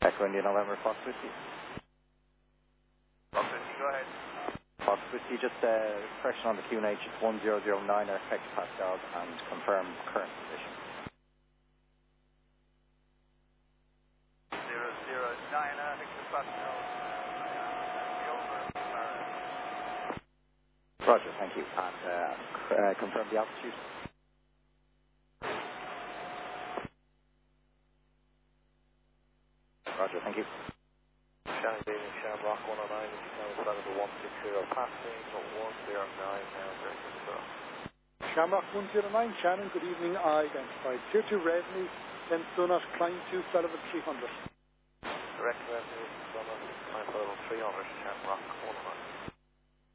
Echo India November, Fox Whiskey. Fox Whiskey, go ahead. Fox Whiskey, just correction on the QNH, it's 1009 hectopascals and confirm current position. 009 hectopascals. Roger, thank you. And confirm the altitude. Roger, thank you. Shannon Daily, Shamrock 109, which is now inside of the 160, passing 109 now, very good stuff. Shamrock 109, Shannon, good evening, I identified. Tier 2 revenue, then Sunot, climb 2, Sullivan 300. Direct revenue, Sunot, climb 300, Shamrock 109.